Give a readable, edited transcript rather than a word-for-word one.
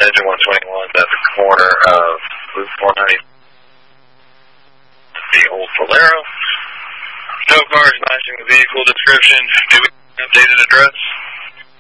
Engine 121 at the corner of Loop 490. The old Polaro. No cars matching the vehicle description. Do we have an updated address?